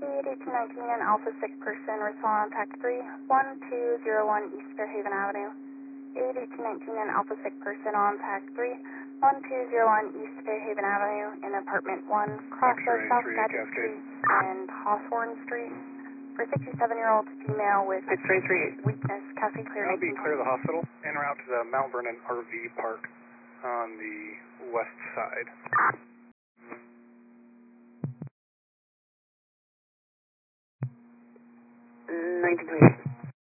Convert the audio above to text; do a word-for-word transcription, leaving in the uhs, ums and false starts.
eight eighteen nineteen and Alpha six person, respond on pack three, one two zero one East Fairhaven Avenue. eight eighteen nineteen and Alpha six person on pack three, one two zero one East Fairhaven Avenue in apartment one, cross of South Gadget Street and Hawthorne Street. For sixty-seven-year-old female with weakness, Cascade clear. That'll be clear of the hospital, en route to the Mount Vernon R V park on the west side.